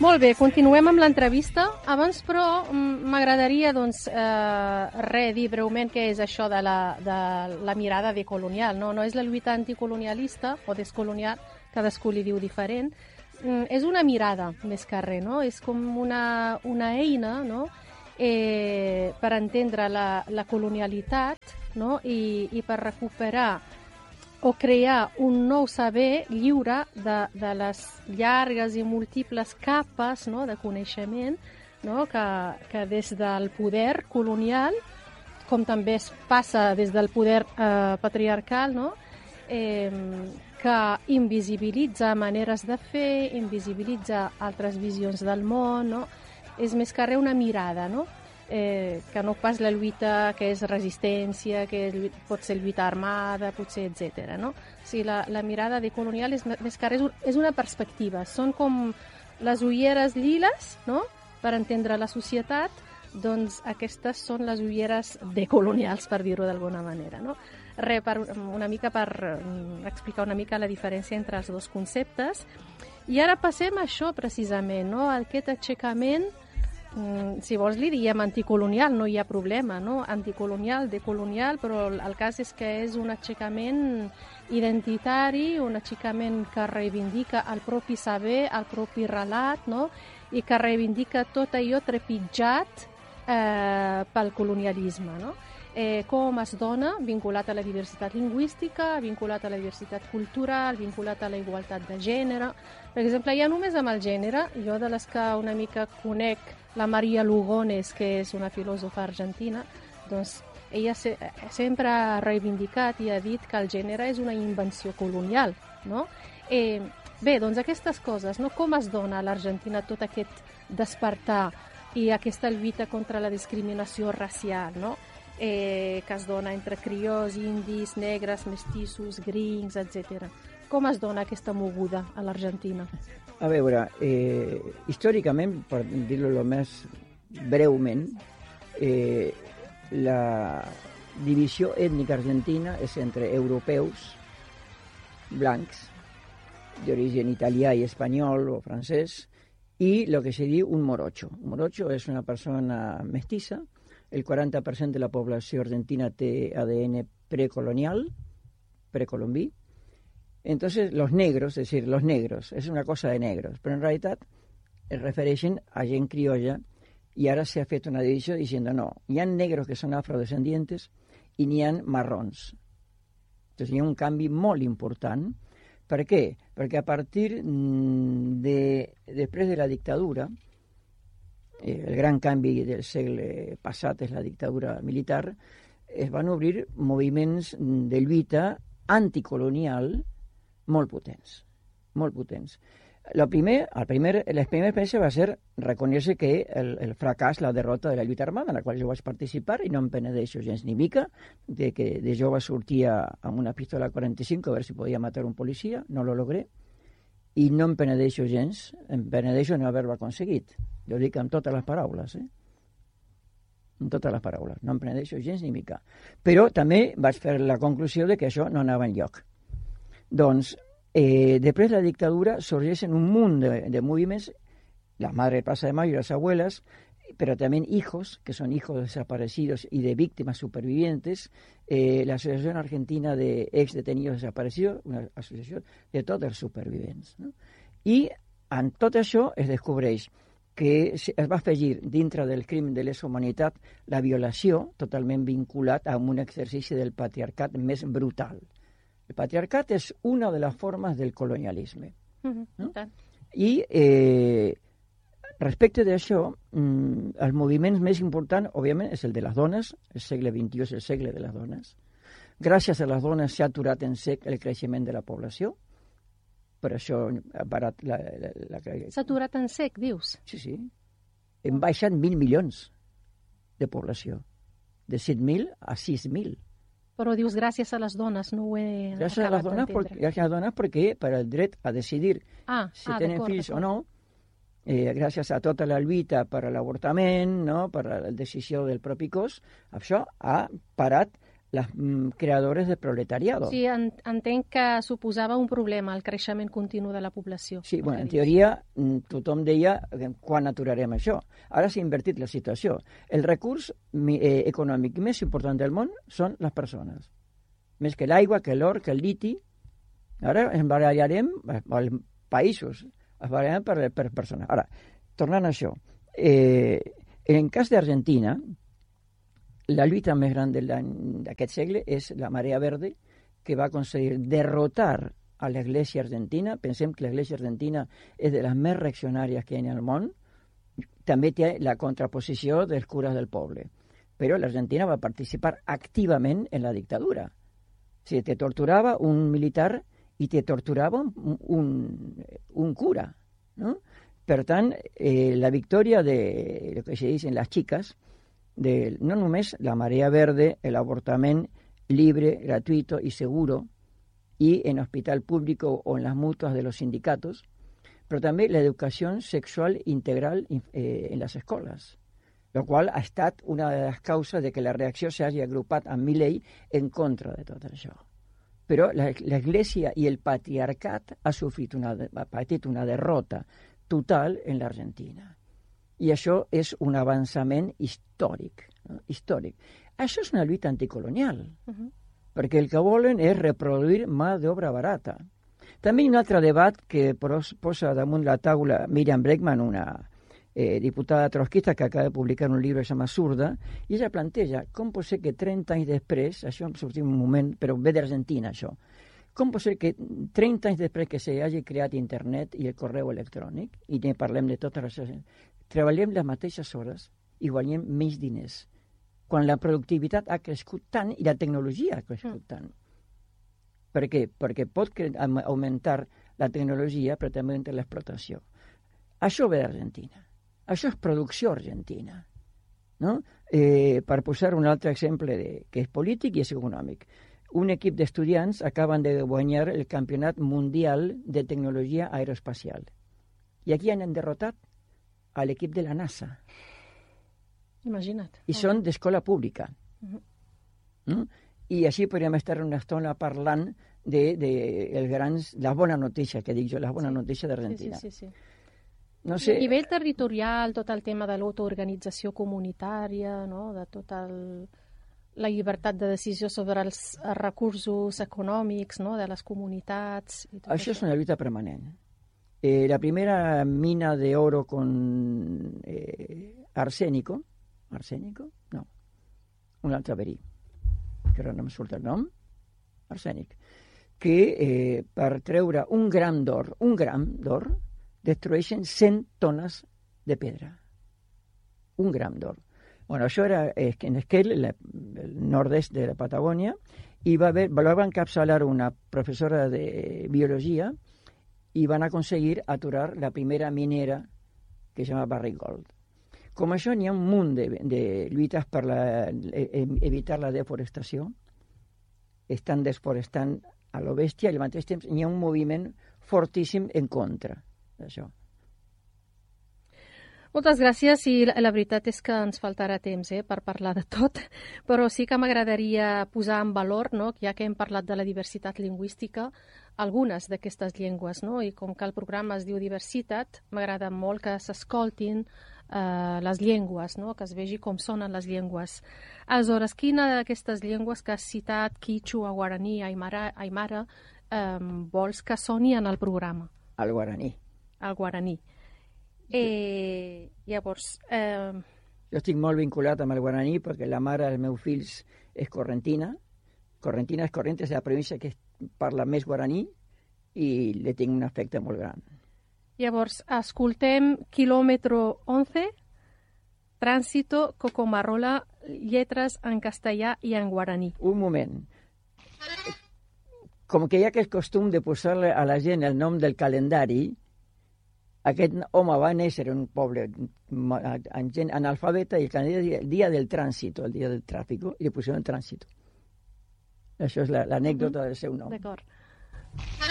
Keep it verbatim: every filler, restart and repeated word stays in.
Molt bé, continuem amb l'entrevista. Abans, però, m'agradaria doncs, eh, re, dir breument què és això de la, de la mirada decolonial. No? No és la lluita anticolonialista o descolonial, cadascú li diu diferent. Mm, és una mirada, més que res, no? És com una, una eina, no? eh, per entendre la, la colonialitat, no? I, i per recuperar o crear un nou saber lliure de, de les llargues i múltiples capes, no?, de coneixement, no?, que, que des del poder colonial, com també es passa des del poder eh, patriarcal, no?, eh, que invisibilitza maneres de fer, invisibilitza altres visions del món, no? És més que res una mirada, no?, Eh, que no pas la lluita que és resistència, que és, pot ser lluita armada, potser, etcètera. No? O sigui, la, la mirada decolonial és més que res, és una perspectiva. Són com les ulleres liles, no?, per entendre la societat, doncs aquestes són les ulleres decolonials, per dir-ho d'alguna manera. No? Re, per, una mica per explicar una mica la diferència entre els dos conceptes. I ara passem a això, precisament, no?, aquest aixecament. Si vols li diem anticolonial, no hi ha problema, no? Anticolonial, decolonial, però el cas és que és un aixecament identitari, un aixecament que reivindica el propi saber, el propi relat, no? I que reivindica tot allò trepitjat eh, pel colonialisme, no? Eh, com es dona, vinculat a la diversitat lingüística, vinculat a la diversitat cultural, vinculat a la igualtat de gènere. Per exemple, ja només amb el gènere, jo de les que una mica conec la Maria Lugones, que és una filòsofa argentina, doncs ella se, sempre ha reivindicat i ha dit que el gènere és una invenció colonial, no? Eh, bé, doncs aquestes coses, no? Com es dona a l'Argentina tot aquest despertar i aquesta lluita contra la discriminació racial, no?, eh, que es dona entre criolls, indis, negres, mestissos, grincs, etcètera. Com es dona aquesta moguda a l'Argentina? A veure, eh, històricament, per dir-ho el més breument, eh, la divisió ètnica argentina és entre europeus, blancs, d'origen italià i espanyol o francès, i el que se diu un morocho. Un morocho és una persona mestiza. El quaranta per cent de la població argentina té A D N precolonial, precolombí. Entonces, los negros, es decir, los negros, es una cosa de negros, però en realitat es refereixen a gent criolla i ara s'ha fet una divisió dient no, hi ha negros que són afrodescendientes i n'hi ha marrons. Entonces, hi ha un canvi molt important. Per què? Perquè a partir de, després de la dictadura, el gran canvi del segle passat és la dictadura militar, es van obrir moviments de lluita anticolonial molt potents, molt potents. Lo primer, el primer, la primera experiència va ser reconèixer que el, el fracàs, la derrota de la lluita armada, en la qual jo vaig participar, i no em penedeixo gens ni mica, de que de jove sortia amb una pistola quaranta-cinc a veure si podia matar un policia, no lo logré, i no em penedeixo gens, em penedeixo no haver-ho aconseguit. Jo dic amb totes les paraules, eh? Amb totes les paraules. No em penedeixo gens ni mica. Però també vaig fer la conclusió de que això no anava enlloc. Doncs, eh, després de la dictadura sorgeixen un munt de, de moviments, la madre de Plaza de Mayo y las abuelas, pero también hijos, que son hijos desaparecidos y de víctimas supervivientes, eh, la Asociación Argentina de Ex Detenidos Desaparecidos, una associació de tots els supervivents. No? I en tot això es descobreix que es va afegir dintre del crim de lesa humanitat la violació totalment vinculat a un exercici del patriarcat més brutal. El patriarcat és una de les formes del colonialisme. Uh-huh. No? I eh, respecte d'això, mm, els moviments més importants, òbviament, és el de les dones. El segle vint-i-u és el segle de les dones. Gràcies a les dones s'ha aturat en sec el creixement de la població. Per això ha parat la... la, la... S'ha aturat en sec, dius? Sí, sí. Hem baixat mil milions de població. De set mil a sis mil. Però dius gràcies a les dones, no ho he gràcies acabat d'entendre. Gràcies a les dones perquè per el dret a decidir ah, si ah, tenen fills o no, eh, gràcies a tota la lluita per a l'avortament, no? Per a la decisió del propi cos, això ha parat les mm, creadores de proletariado. Sí, en, entenc que suposava un problema el creixement continu de la població. Sí, bueno, en teoria tothom deia quan aturarem això. Ara s'ha invertit la situació. El recurs eh, econòmic més important del món són les persones. Més que l'aigua, que l'or, que el liti. Ara ens barallarem, els països, es barallarem per, per persones. Ara, tornant a això, eh, en cas d'Argentina, la lluita més gran d'aquest segle és la Marea Verde, que va aconseguir derrotar a l'Església Argentina. Pensem que l'Església Argentina és de les més reaccionàries que hi ha al món. També té la contraposició dels cures del poble. Però l'Argentina va participar activament en la dictadura. O sigui, te torturava un militar i te torturava un, un, un cura, ¿no? Per tant, eh, la victòria de lo que se dicen las chicas, de no només la marea verde, el avortament libre, gratuito y seguro, y en hospital público o en las mutuas de los sindicatos, pero també la educació sexual integral eh, en les escoles, lo qual ha estat una de les causes de que la reacció s'hagi agrupat amb Milei en contra de tot això. Però l'Església i el patriarcat ha sofrit una, ha patit una derrota total en l'Argentina. I això és un avançament històric, no? Històric. Això és una lluita anticolonial, uh-huh. perquè el que volen és reproduir mà d'obra barata. També hi ha un altre debat que posa damunt la taula Miriam Bregman, una eh, diputada trotskista que acaba de publicar un llibre que se llama Zurda, i ella planteja com pot ser que trenta anys després, això em sortim un moment, però ve d'Argentina això, com pot ser que trenta anys després que s'hagi creat internet i el correu electrònic, i ne parlem de totes les... treballem les mateixes hores i guanyem menys diners, quan la productivitat ha crescut tant i la tecnologia ha crescut tant. Per què? Perquè pot augmentar la tecnologia, però també augmentar l'explotació. Això ve d'Argentina. Això és producció argentina. No? Eh, per posar un altre exemple de, que és polític i és econòmic. Un equip d'estudiants acaben de guanyar el Campionat Mundial de Tecnologia Aeroespacial. I aquí han derrotat a l'equip de la NASA. Imagina't. I són d'escola pública. Uh-huh. Mm? I així podríem estar una estona parlant de, de el grans, la bona notícia, que dic jo, la bona sí. notícia d'Argentina. Sí, sí, sí. No sé... A nivell territorial, tot el tema de l'autoorganització comunitària, no? De tota el... la llibertat de decisió sobre els recursos econòmics, no? De les comunitats... I tot això, això és una lluita permanent. Eh, la primera mina de oro con eh, arsénico, arsénico? No, un altre verí, que ara no em surt el nom, arsènic, que eh, per treure un gram d'or, un gram d'or, destrueixen cent tones de pedra. Un gram d'or. Bueno, això era eh, en Esquel, el, el nord-est de la Patagònia, i va haver, va encapçalar una professora de biologia i van aconseguir aturar la primera minera que es llama Barrick Gold. Com això n'hi ha un munt de, de lluites per la, evitar la deforestació. Estan desforestant a lo bèstia i al mateix temps n'hi ha un moviment fortíssim en contra d'això. Moltes gràcies i la, la veritat és que ens faltarà temps eh, per parlar de tot, però sí que m'agradaria posar en valor, no, ja que hem parlat de la diversitat lingüística, algunes d'aquestes llengües, no? I com que el programa es diu diversitat, m'agrada molt que s'escoltin eh, les llengües, no? Que es vegi com sonen les llengües. Aleshores, quina d'aquestes llengües que has citat, quichua, guaraní, aimara, aimara, eh, vols que soni en el programa? El guaraní. El guaraní. Eh, llavors... Eh... Jo estic molt vinculat amb el guaraní perquè la mare dels meus fills és correntina. Correntina és Corrientes, és la província que parla més guaraní i li tinc un afecte molt gran. Llavors, escoltem Kilòmetre onze, Trànsito, Cocomarola, lletres en castellà i en guaraní. Un moment. Com que hi ha aquest costum de posar a la gent el nom del calendari, aquest home va néixer en un poble amb gent analfabeta i el calendari el dia del trànsito, el dia del tràfic, i li pusieron trànsito. Això és l'anècdota del seu nom. D'acord.